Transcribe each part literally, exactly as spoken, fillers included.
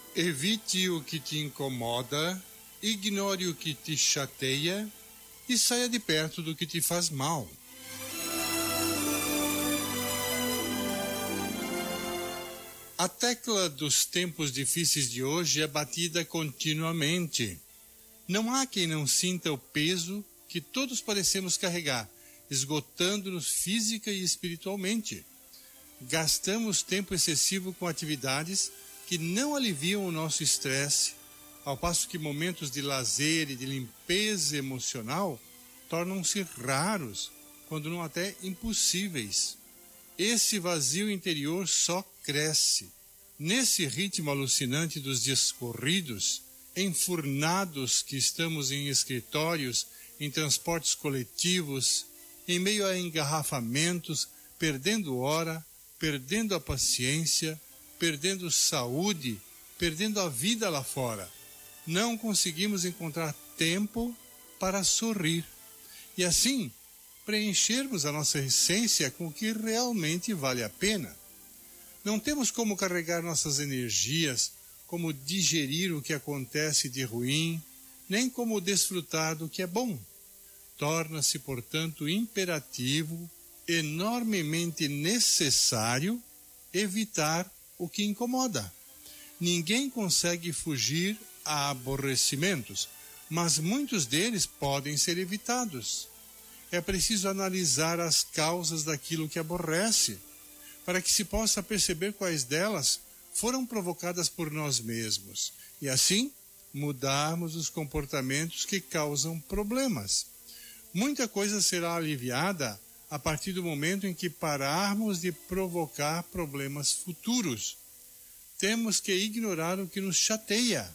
Evite o que te incomoda, ignore o que te chateia e saia de perto do que te faz mal. A tecla dos tempos difíceis de hoje é batida continuamente. Não há quem não sinta o peso que todos parecemos carregar, esgotando-nos física e espiritualmente. Gastamos tempo excessivo com atividades que não aliviam o nosso estresse, ao passo que momentos de lazer e de limpeza emocional tornam-se raros, quando não até impossíveis. Esse vazio interior só cresce. Nesse ritmo alucinante dos dias corridos, enfurnados que estamos em escritórios, em transportes coletivos, em meio a engarrafamentos, perdendo hora, perdendo a paciência, perdendo saúde, perdendo a vida lá fora. Não conseguimos encontrar tempo para sorrir e assim preenchermos a nossa essência com o que realmente vale a pena. Não temos como carregar nossas energias, como digerir o que acontece de ruim, nem como desfrutar do que é bom. Torna-se, portanto, imperativo, enormemente necessário, evitar o que incomoda. Ninguém consegue fugir a aborrecimentos, mas muitos deles podem ser evitados. É preciso analisar as causas daquilo que aborrece, para que se possa perceber quais delas foram provocadas por nós mesmos, e assim mudarmos os comportamentos que causam problemas. Muita coisa será aliviada a partir do momento em que pararmos de provocar problemas futuros. Temos que ignorar o que nos chateia.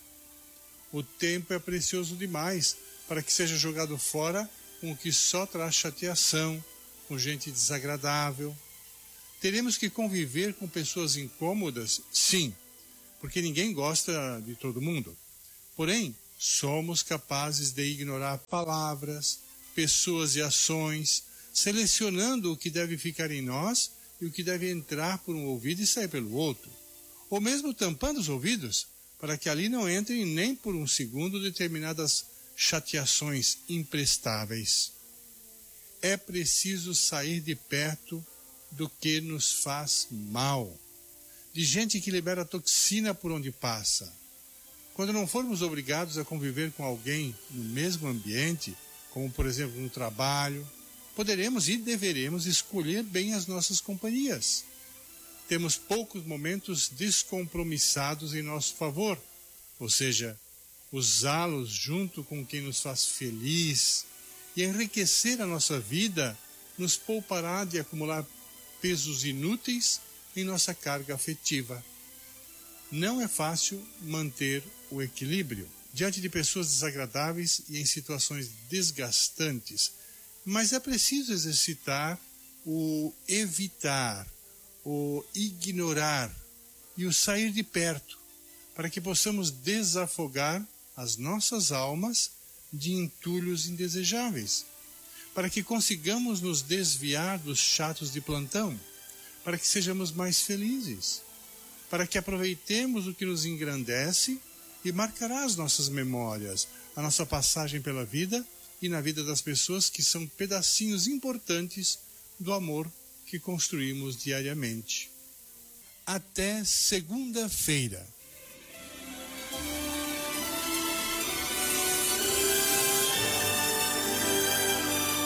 O tempo é precioso demais para que seja jogado fora com o que só traz chateação, com gente desagradável. Teremos que conviver com pessoas incômodas, sim, porque ninguém gosta de todo mundo. Porém, somos capazes de ignorar palavras, pessoas e ações, selecionando o que deve ficar em nós e o que deve entrar por um ouvido e sair pelo outro. Ou mesmo tampando os ouvidos, para que ali não entrem nem por um segundo determinadas chateações imprestáveis. É preciso sair de perto do que nos faz mal, de gente que libera toxina por onde passa. Quando não formos obrigados a conviver com alguém no mesmo ambiente, como por exemplo no trabalho, poderemos e deveremos escolher bem as nossas companhias. Temos poucos momentos descompromissados em nosso favor, ou seja, usá-los junto com quem nos faz feliz e enriquecer a nossa vida nos poupará de acumular pesos inúteis em nossa carga afetiva. Não é fácil manter o equilíbrio diante de pessoas desagradáveis e em situações desgastantes, mas é preciso exercitar o evitar, o ignorar e o sair de perto, para que possamos desafogar as nossas almas de entulhos indesejáveis, para que consigamos nos desviar dos chatos de plantão, para que sejamos mais felizes, para que aproveitemos o que nos engrandece e marcará as nossas memórias, a nossa passagem pela vida e na vida das pessoas que são pedacinhos importantes do amor que construímos diariamente. Até segunda-feira.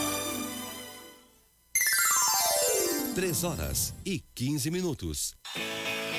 Três horas e quinze minutos.